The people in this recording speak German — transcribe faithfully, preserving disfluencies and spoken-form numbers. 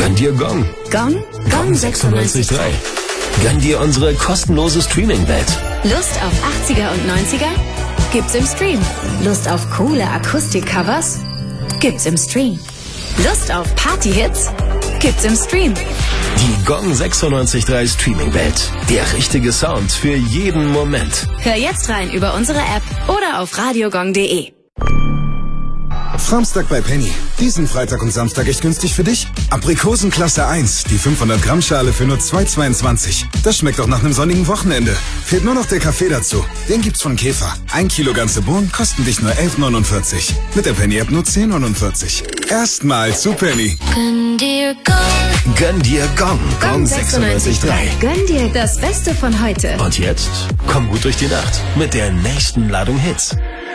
Gönn dir Gong. Gong? Gong sechsundneunzig Komma drei. Gönn dir unsere kostenlose Streaming-Welt. Lust auf achtziger und neunziger? Gibt's im Stream. Lust auf coole Akustik-Covers? Gibt's im Stream. Lust auf Party-Hits? Gibt's im Stream. Die Gong sechsundneunzig Komma drei Streaming-Welt. Der richtige Sound für jeden Moment. Hör jetzt rein über unsere App oder auf radiogong punkt de. Samstag bei Penny. Diesen Freitag und Samstag echt günstig für dich. Aprikosen Klasse eins, die fünfhundert Gramm Schale für nur zwei Euro zweiundzwanzig. Das schmeckt doch nach einem sonnigen Wochenende. Fehlt nur noch der Kaffee dazu. Den gibt's von Käfer. Ein Kilo ganze Bohnen kosten dich nur elf neunundvierzig. Mit der Penny App nur zehn neunundvierzig. Erstmal zu Penny. Gönn dir Gong. Gönn dir Gong. Gong sechsundneunzig Komma drei. Gönn dir das Beste von heute. Und jetzt komm gut durch die Nacht mit der nächsten Ladung Hits.